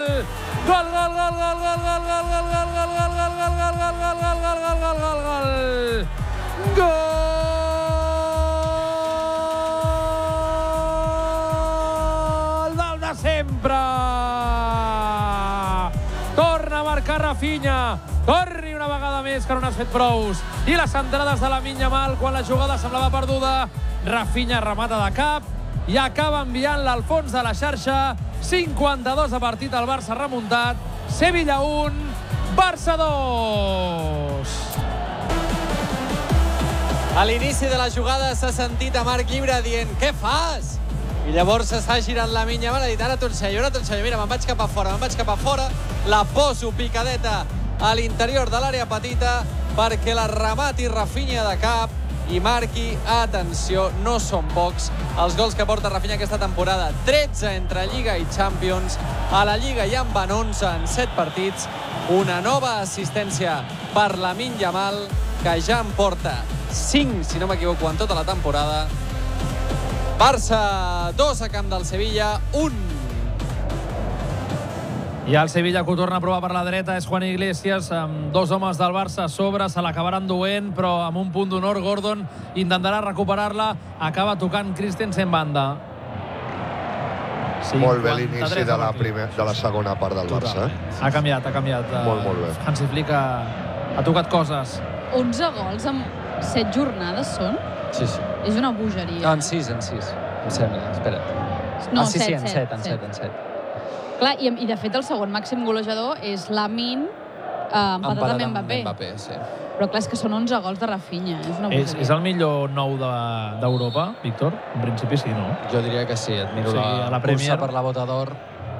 Gol, gol, gol, gol, gol, gol, gol, gol, gol, gol, gol, gol del de sempre. Torna a marcar Rafinha. Corri una vegada més, que no n'has fet prous. I les centrades de Lamine Yamal quan la jugada semblava perduda. Rafinha remata de cap i acaba enviant-la al fons de la xarxa. 52 de partit, el Barça remuntat. Sevilla 1, Barça 2. A l'inici de la jugada s'ha sentit a Marc Llibre dient «Què fas?». I llavors s'ha girat Lamine Yamal, ha dit «Ara t'ho ensenyo, mira, me'n vaig cap a fora, la poso picadeta a l'interior de l'àrea petita perquè la remati Rafinha de cap i marqui, atenció, no són pocs els gols que porta Rafinha aquesta temporada. 13 entre Lliga i Champions. A la Lliga ja en van 11 en 7 partits. Una nova assistència per Lamine Yamal, que ja en porta 5, si no m'equivoco, en tota la temporada. Barça 2 a camp del Sevilla, 1. I el Sevilla, que ho torna a provar per la dreta, és Juan Iglesias, amb dos homes del Barça a sobre, se l'acabaran duent, però amb un punt d'honor. Gordon intentarà recuperar-la, acaba tocant Christensen banda. Molt bé l'inici de la segona part del Barça. Ha canviat. Molt bé. Hansi Flick ha tocat coses. 11 gols en 7 jornades són? Sí. És una bogeria. En 6, em sembla. Espera't. No, sí, en 7. Clar, i de fet el segon màxim golejador és Lamine, empatat amb Mbappé. Sí. Però clar, és que són 11 gols de Rafinha. És una bogeria. És el millor nou d'Europa, Víctor? En principi sí, no? Jo diria que sí. Et miro la cursa per la bota d'or.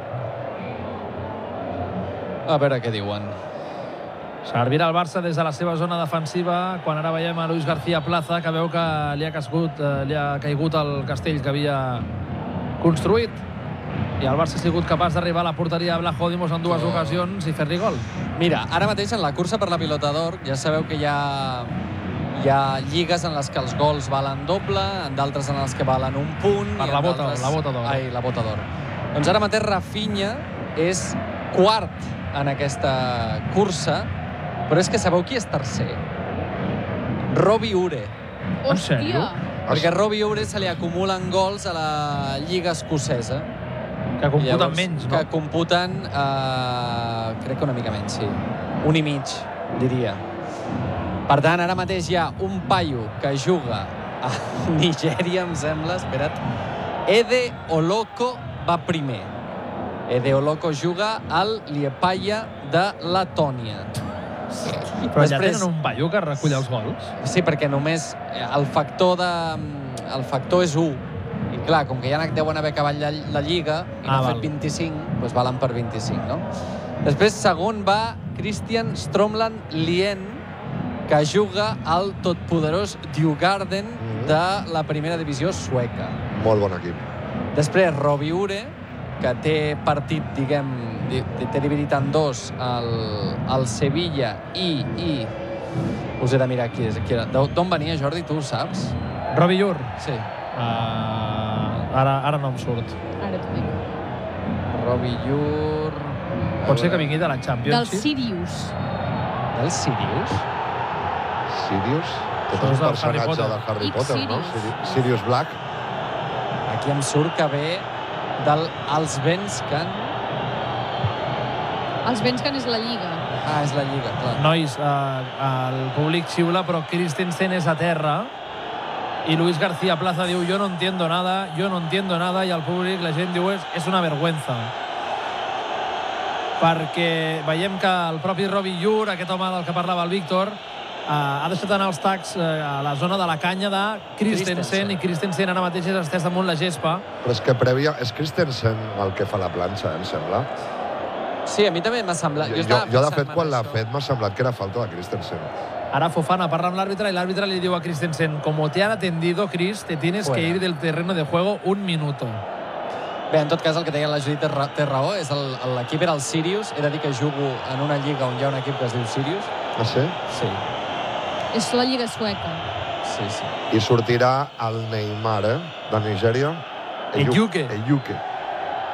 A veure què diuen. Servirà el Barça des de la seva zona defensiva, quan ara veiem a Luis García Plaza, que veu que li ha caigut el castell que havia construït. I el Barça ha sigut capaç d'arribar a la porteria de Vlachodimos en 2 ocasions i fer-li gol. Mira, ara mateix en la cursa per la pilota d'or ja sabeu que hi ha lligues en les que els gols valen doble, en d'altres en les que valen un punt. Per la bota d'or. Ai, la bota d'or. Doncs ara mateix Rafinha és quart en aquesta cursa, però és que sabeu qui és tercer? Robbie Ure. En sèrio? Perquè a Robbie Ure se li acumulen gols a la Lliga Escocesa. Que computen menys, no? Que computen, crec que una mica menys, sí. 1,5, diria. Per tant, ara mateix hi ha un paio que juga a Nigèria, em sembla, espera't. Ede Oloko va primer. Ede Oloko juga al Liepāja de Letònia. Però ja tenen un paio que recull els gols? Sí, perquè només el factor és 1. I clar, com que ja deuen haver acabat la Lliga i n'ha fet 25, doncs valen per 25, no? Després, segon va Christian Strømland Lien, que juga al totpoderós Djurgården de la primera divisió sueca. Molt bon equip. Després, Robbie Ure, que té partit, diguem, té dividit en 2 el Sevilla i... Us he de mirar qui és. D'on venia, Jordi, tu ho saps? Robbie Ure? Sí. Ara no em surt. Ara t'ho dic. Robbie Ure... Pot ser que vingui de la Champions? Del Sirius. Del Sirius? Sirius? Tot és un personatge de Harry Potter, no? Sirius Black. Aquí em surt que ve del Allsvenskan. Allsvenskan és la Lliga. És la Lliga, clar. Nois, el públic xiula, però Christensen és a terra. I Luis García Plaza diu yo no entiendo nada, i el públic, la gent diu és una vergüenza. Perquè veiem que el propi Robbie Ure, aquest home del que parlava el Víctor, ha deixat anar els tacs a la zona de la canya de Christensen, i Christensen ara mateix és estès damunt la gespa. Però és que és Christensen el que fa la planxa, em sembla. Sí, a mi també m'ha semblat. Jo de fet, quan l'ha fet, m'ha semblat que era falta de Christensen. Ara Fofana parla amb l'àrbitre i l'àrbitre li diu a Christensen: como te han atendido, Chris, te tienes que ir del terreno de juego 1 minuto. Bé, en tot cas, el que deia la Judit té raó. L'equip era el Sirius. He de dir que jugo en una lliga on hi ha un equip que es diu Sirius. Ah, sí? Sí. És la lliga sueca. Sí. I sortirà el Neymar, de Nigèria. Ejuke. Ejuke.